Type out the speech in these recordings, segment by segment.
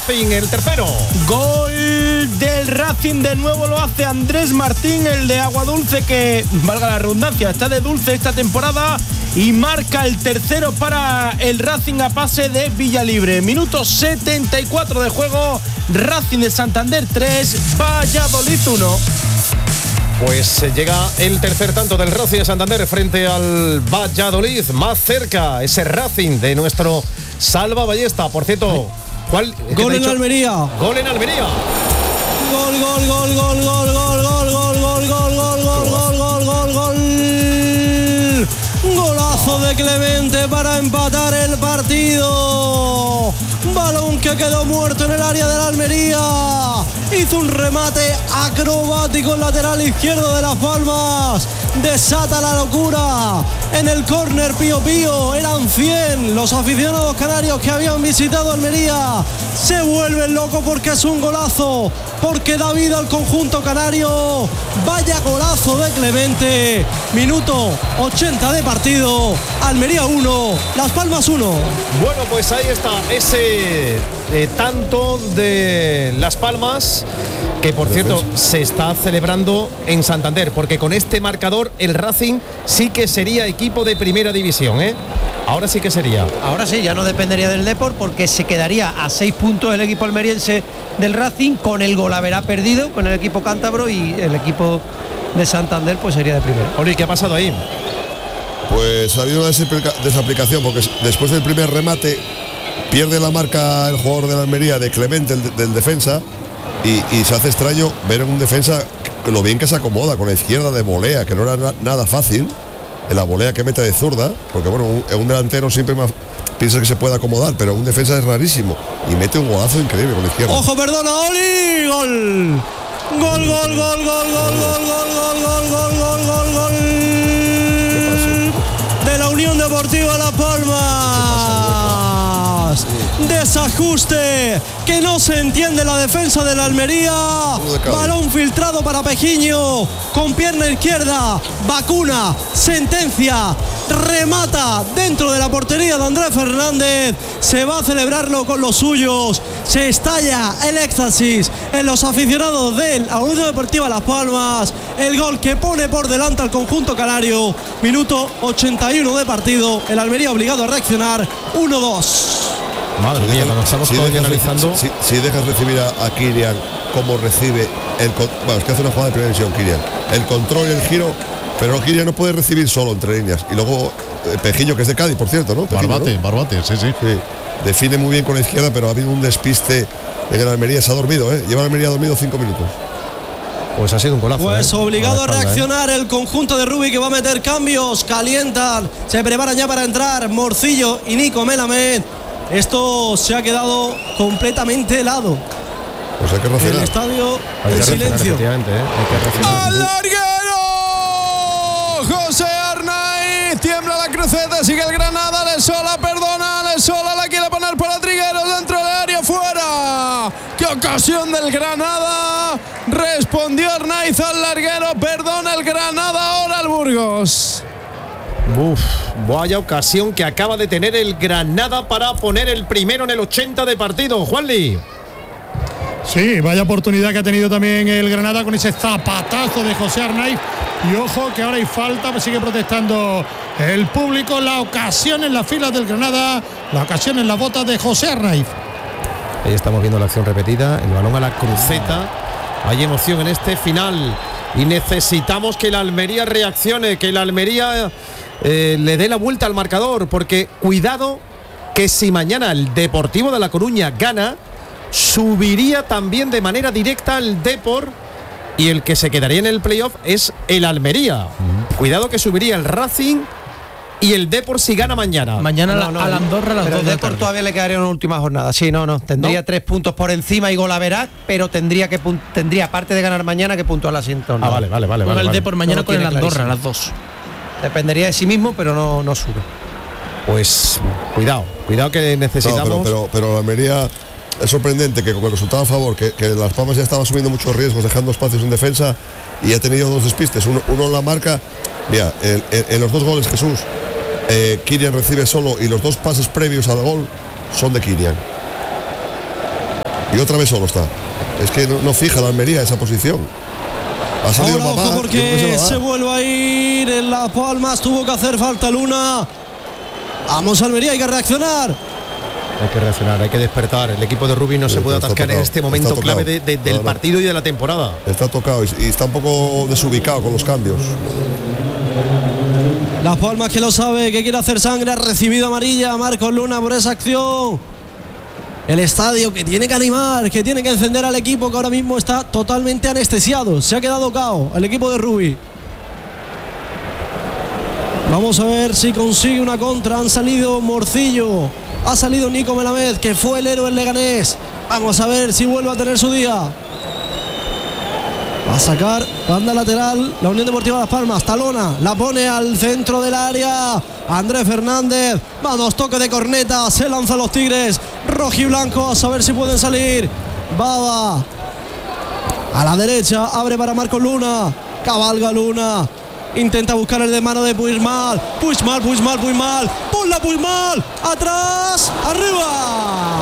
Racing, el tercero. Gol del Racing, de nuevo lo hace Andrés Martín, el de Aguadulce, que, valga la redundancia, está de dulce esta temporada y marca el tercero para el Racing a pase de Villalibre. Minuto 74 de juego, Racing de Santander 3, Valladolid 1. Pues llega el tercer tanto del Racing de Santander frente al Valladolid. Más cerca ese Racing de nuestro Salva Ballesta. Por cierto, ¿cuál? Gol en Almería. Gol en Almería. Gol, gol, gol, gol, gol, gol, gol, gol, gol, gol, gol, gol, gol, gol, gol, gol. Golazo de Clemente para empatar el partido. Balón que quedó muerto en el área de la Almería. Hizo un remate acrobático en lateral izquierdo de Las Palmas. Desata la locura en el córner Pío Pío. Eran 100 los aficionados canarios que habían visitado Almería. Se vuelven locos porque es un golazo, porque da vida al conjunto canario. Vaya golazo de Clemente. Minuto 80 de partido. Almería 1, Las Palmas 1. Bueno, pues ahí está ese tanto de Las Palmas, que por cierto se está celebrando en Santander, porque con este marcador el Racing sí que sería equipo de primera división, ¿eh? Ahora sí que sería. Ahora sí, ya no dependería del Depor, porque se quedaría a 6 puntos el equipo almeriense del Racing, con el golaverá perdido, con el equipo cántabro, y el equipo de Santander pues sería de primera. Oli, ¿qué ha pasado ahí? Pues ha habido una desaplicación, porque después del primer remate pierde la marca el jugador de la Almería, de Clemente, del defensa, y se hace extraño ver en un defensa lo bien que se acomoda con la izquierda de volea, que no era nada fácil, en la volea que mete de zurda, porque bueno, un delantero siempre piensa que se puede acomodar, pero un defensa es rarísimo, y mete un golazo increíble con la izquierda. ¡Ojo, perdona, Oli! ¡Gol! ¡Gol, gol, gol, gol, gol, gol, gol, gol, gol, gol, gol, gol, gol! De la Unión Deportiva Las Palmas. Desajuste que no se entiende la defensa de la Almería. Balón filtrado para Pejiño con pierna izquierda. Vacuna, sentencia, remata dentro de la portería de Andrés Fernández. Se va a celebrarlo con los suyos. Se estalla el éxtasis en los aficionados de la Unión Deportiva Las Palmas. El gol que pone por delante al conjunto canario. Minuto 81 de partido. El Almería obligado a reaccionar. 1-2. Madre mía, cuando estamos todavía analizando. Si dejas recibir a Kylian como recibe bueno, es que hace una jugada de primera división Kylian, el control y el giro, pero Kylian no puede recibir solo entre líneas. Y luego Pejiño, que es de Cádiz, por cierto, ¿no? Pejiño, Barbate, sí. Define muy bien con la izquierda, pero ha habido un despiste en el Almería. Se ha dormido, lleva el Almería dormido 5 minutos. Pues ha sido un golazo. Pues obligado a reaccionar el conjunto de Rubi, que va a meter cambios. Calientan, se preparan ya para entrar Morcillo y Nico Melamed. Esto se ha quedado completamente helado. Pues hay que reaccionar. El estadio en silencio. ¡Al larguero! José Arnaiz, tiembla la cruceta, sigue el Granada, le sola, la quiere poner para Trigueros, dentro del área, fuera. ¡Qué ocasión del Granada! Respondió Arnaiz al larguero, perdona el Granada, ahora el Burgos. Vaya ocasión que acaba de tener el Granada para poner el primero en el 80 de partido. Juanli. Sí, vaya oportunidad que ha tenido también el Granada con ese zapatazo de José Arnaiz. Y ojo que ahora hay falta, pues sigue protestando el público. La ocasión en las filas del Granada, la ocasión en las botas de José Arnaiz. Ahí estamos viendo la acción repetida, el balón a la cruceta. Hay emoción en este final y necesitamos que la Almería reaccione, que la Almería le dé la vuelta al marcador, porque cuidado que si mañana el Deportivo de La Coruña gana, subiría también de manera directa al Depor, y el que se quedaría en el playoff es el Almería. Cuidado que subiría el Racing y el Depor si gana mañana. Mañana al Andorra a las 2 pero de el la Depor tarde. todavía le quedaría una última jornada. Sí, tendría 3 puntos por encima y golaveraz, pero tendría aparte de ganar mañana que puntuar la siguiente jornada. Juega el Depor mañana con el Andorra a las 2. Dependería de sí mismo, pero no sube. Pues cuidado que necesitamos. No, pero la Almería es sorprendente que con el resultado a favor, que Las Palmas ya estaba asumiendo muchos riesgos, dejando espacios en defensa, y ha tenido 2 despistes. Uno en la marca. Mira, en los 2 goles, Jesús, Kylian recibe solo, y los 2 pases previos al gol son de Kylian. Y otra vez solo está. Es que no fija la Almería esa posición. Ha salido ahora, Mamá, ojo, porque se vuelve a ir en Las Palmas. Tuvo que hacer falta Luna. Vamos, Almería, hay que reaccionar. Hay que reaccionar, hay que despertar. El equipo de Rubí no se puede atascar en este momento clave del partido y de la temporada. Está tocado y está un poco desubicado con los cambios. Las Palmas, que lo sabe, que quiere hacer sangre, ha recibido amarilla Marcos Luna por esa acción. El estadio que tiene que animar, que tiene que encender al equipo, que ahora mismo está totalmente anestesiado. Se ha quedado cao el equipo de Rubí. Vamos a ver si consigue una contra. Han salido Morcillo, ha salido Nico Melamed, que fue el héroe en Leganés. Vamos a ver si vuelve a tener su día. Va a sacar banda lateral la Unión Deportiva Las Palmas. Talona, la pone al centro del área. Andrés Fernández, vamos, toque de corneta. Se lanzan los Tigres rojiblancos, a ver si pueden salir. Baba a la derecha, abre para Marcos Luna. Cabalga Luna, intenta buscar el de mano de Puigmal. Puigmal, ponla Puigmal, atrás, arriba.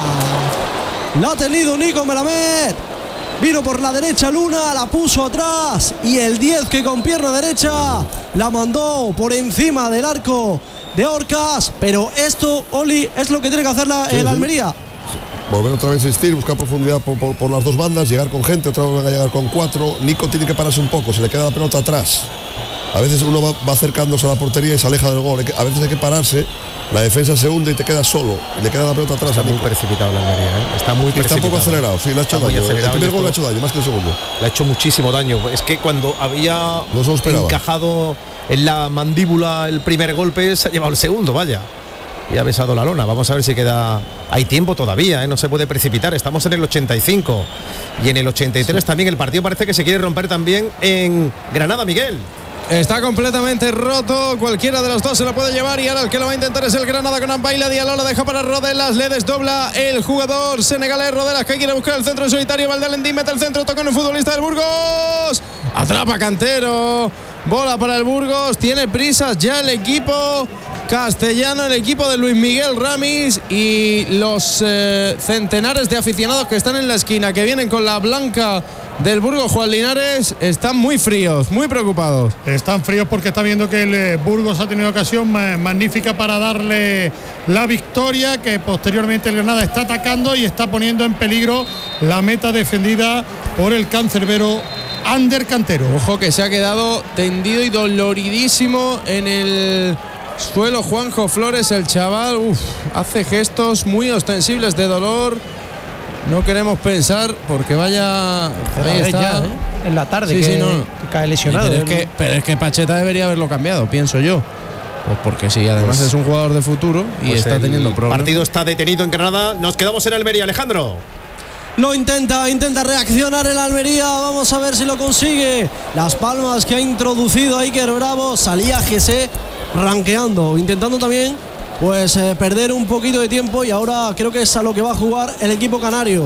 La ha tenido Nico Melamed. Vino por la derecha Luna, la puso atrás y el 10, que con pierna derecha la mandó por encima del arco de Orcas. Pero esto, Oli, es lo que tiene que hacer el Almería. Volver otra vez a insistir, buscar profundidad por las dos bandas, llegar con gente, otra vez a llegar con 4. Nico tiene que pararse un poco, se le queda la pelota atrás. A veces uno va acercándose a la portería y se aleja del gol. A veces hay que pararse, la defensa se hunde y te quedas solo. Le queda la pelota atrás. Está muy precipitado la Almería, ¿eh? Está muy precipitado. Está un poco acelerado, sí, le ha hecho daño. El primer gol le ha hecho daño, más que el segundo. Le ha hecho muchísimo daño. Es que cuando había encajado en la mandíbula el primer golpe, se ha llevado el segundo, vaya. Y ha besado la lona. Vamos a ver si queda... Hay tiempo todavía, ¿eh? No se puede precipitar. Estamos en el 85. Y en el 83 también el partido parece que se quiere romper también en Granada, Miguel. Está completamente roto, cualquiera de los dos se lo puede llevar y ahora el que lo va a intentar es el Granada con Ambaila. Diallo lo deja para Rodelas, le desdobla el jugador senegalés Rodelas, que quiere buscar el centro en solitario. Valdelendín mete el centro, toca en el futbolista del Burgos, atrapa Cantero, bola para el Burgos, tiene prisas ya el equipo castellano, el equipo de Luis Miguel Ramis y los centenares de aficionados que están en la esquina, que vienen con la blanca del Burgos. Juan Linares, están muy fríos, muy preocupados. Están fríos porque está viendo que el Burgos ha tenido ocasión magnífica para darle la victoria, que posteriormente el Granada está atacando y está poniendo en peligro la meta defendida por el cancerbero Ander Cantero. Ojo que se ha quedado tendido y doloridísimo en el suelo Juanjo Flores, el chaval. Hace gestos muy ostensibles de dolor. No queremos pensar porque vaya... Ahí está, ya, en la tarde, sí, que cae lesionado. Pero es que Pacheta debería haberlo cambiado, pienso yo. Pues porque sí, además es un jugador de futuro y pues está teniendo problemas. El partido está detenido en Granada. Nos quedamos en Almería, Alejandro. Lo intenta reaccionar el Almería. Vamos a ver si lo consigue. Las Palmas, que ha introducido a Iker Bravo. Salía Gese ranqueando, intentando también pues perder un poquito de tiempo, y ahora creo que es a lo que va a jugar el equipo canario,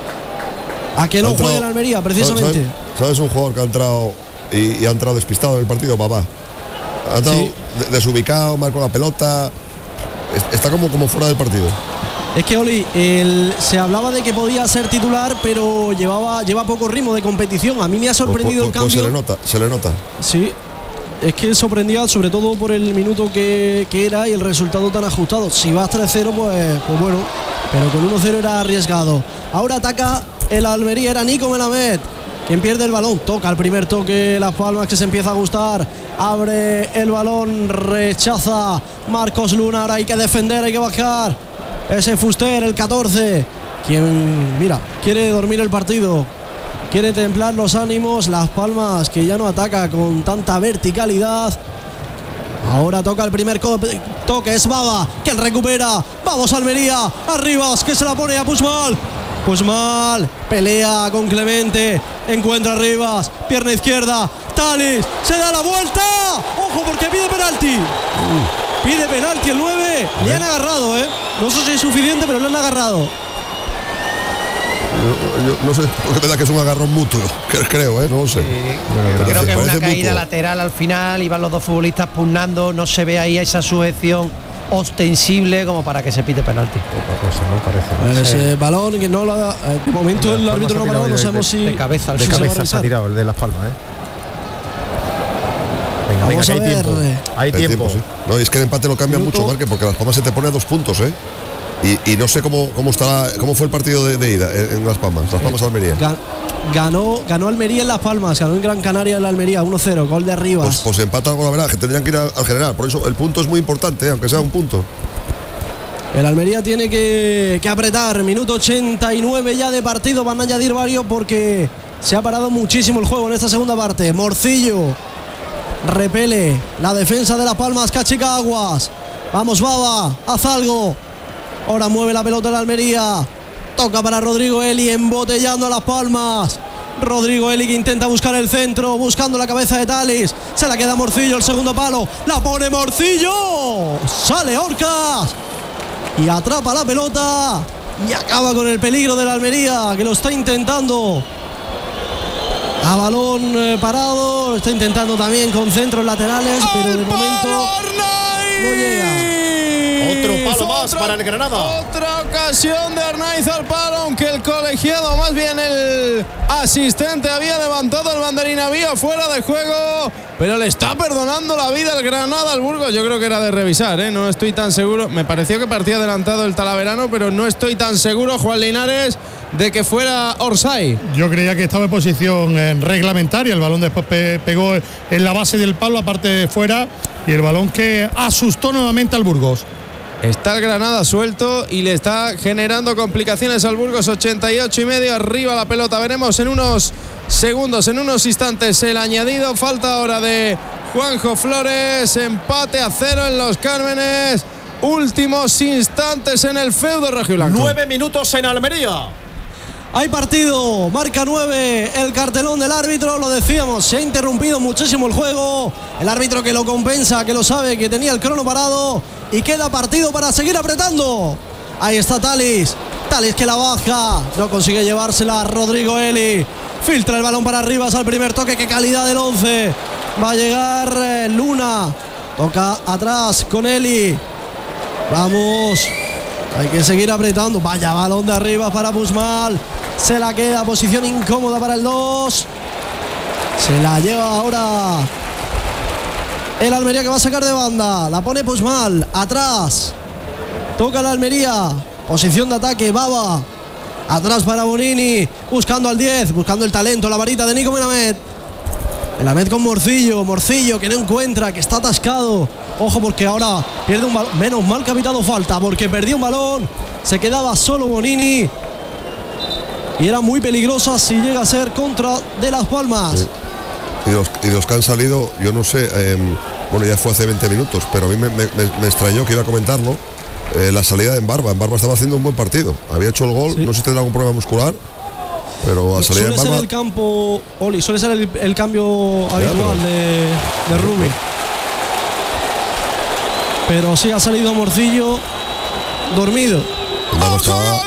a que no juegue el Almería precisamente. ¿Sabes un jugador que ha entrado y ha entrado despistado en el partido? Papá ha entrado desubicado, marcó la pelota, está como fuera del partido. Es que Oli, se hablaba de que podía ser titular, pero lleva poco ritmo de competición. A mí me ha sorprendido el cambio. Se le nota. Sí, es que sorprendía sobre todo por el minuto que era y el resultado tan ajustado. Si vas 3-0, pues bueno, pero con 1-0 era arriesgado. Ahora ataca el Almería, era Nico Melamed quien pierde el balón, toca el primer toque Las Palmas, que se empieza a gustar, abre el balón, rechaza Marcos Luna. Ahora hay que defender, hay que bajar. Ese Fuster, el 14, quien, mira, quiere dormir el partido, quiere templar los ánimos. Las Palmas, que ya no ataca con tanta verticalidad. Ahora toca el primer toque, es Baba, que recupera. Vamos Almería, Arribas, que se la pone a Puigmal. Puigmal pelea con Clemente, encuentra a Rivas, pierna izquierda, Talis, se da la vuelta. Ojo, porque pide penalti. Pide penalti el 9. Le han agarrado, no sé si es suficiente, pero le han agarrado. Yo no sé, porque me da que es un agarrón mutuo, creo, no lo sé. Creo que es una caída lateral al final, iban los dos futbolistas pugnando, no se ve ahí esa sujeción ostensible como para que se pite penalti. Ese balón que no lo ha, de momento el árbitro no ha parado, no sabemos si de cabeza, De cabeza se ha tirado el de Las Palmas, Venga, Vamos que a hay ver. tiempo. Hay tiempo. Sí. No, y es que el empate lo cambia Minuto. mucho, Marque, porque Las Palmas se te pone a 2 puntos, Y no sé cómo fue el partido de ida en Las Palmas Almería. Ganó Almería en Las Palmas, ganó en Gran Canaria en la Almería 1-0, gol de Rivas. Pues empata algo la verdad, que tendrían que ir al general. Por eso el punto es muy importante, aunque sea un punto. El Almería tiene que apretar. Minuto 89 ya de partido. Van a añadir varios porque se ha parado muchísimo el juego en esta segunda parte. Morcillo repele la defensa de Las Palmas, Cachicaguas. Vamos, Baba, haz algo. Ahora mueve la pelota en la Almería. Toca para Rodrigo Eli, embotellando a Las Palmas. Rodrigo Eli que intenta buscar el centro, buscando la cabeza de Talis. Se la queda Morcillo, el segundo palo. La pone Morcillo. Sale Orcas y atrapa la pelota y acaba con el peligro de la Almería, que lo está intentando a balón parado. Lo está intentando también con centros laterales, pero de momento no llega. Otro palo más para el Granada. Otra ocasión de Arnaiz al palo, aunque el colegiado, más bien el asistente, había levantado el banderín, había fuera de juego, pero le está perdonando la vida el Granada al Burgos. Yo creo que era de revisar, no estoy tan seguro. Me pareció que partía adelantado el Talaverano, pero no estoy tan seguro, Juan Linares, de que fuera Orsay. Yo creía que estaba en posición reglamentaria. El balón después pegó en la base del palo, aparte de fuera, y el balón que asustó nuevamente al Burgos. Está el Granada suelto y le está generando complicaciones al Burgos. 88,5, arriba la pelota. Veremos en unos segundos, en unos instantes el añadido. Falta ahora de Juanjo Flores. Empate a 0 en Los Cármenes. Últimos instantes en el feudo rojiblanco. 9 minutos en Almería. Hay partido, marca 9, el cartelón del árbitro, lo decíamos, se ha interrumpido muchísimo el juego. El árbitro que lo compensa, que lo sabe, que tenía el crono parado, y queda partido para seguir apretando. Ahí está Talis que la baja, no consigue llevársela Rodrigo Eli. Filtra el balón para Rivas al primer toque, qué calidad del 11. Va a llegar Luna, toca atrás con Eli. Vamos, hay que seguir apretando. Vaya balón de arriba para Puigmal. Se la queda, posición incómoda para el 2. Se la lleva ahora el Almería, que va a sacar de banda. La pone Puigmal, atrás. Toca la Almería, posición de ataque, Baba. Atrás para Bonini, buscando al 10, buscando el talento, la varita de Nico Menamed. Menamed con Morcillo que no encuentra, que está atascado. Ojo, porque ahora pierde un balón. Menos mal que ha pitado falta, porque perdió un balón. Se quedaba solo Bonini. Y era muy peligrosa si llega a ser contra de Las Palmas. Sí. Y los que han salido, yo no sé, bueno, ya fue hace 20 minutos, pero a mí me extrañó, que iba a comentarlo, la salida de Embarba. Embarba estaba haciendo un buen partido. Había hecho el gol, sí. No sé si tendrá algún problema muscular, pero a salir de Embarba... Suele ser el campo, Oli, suele ser el cambio habitual de Rubí. Pero sí ha salido Morcillo dormido. ¡Ojo,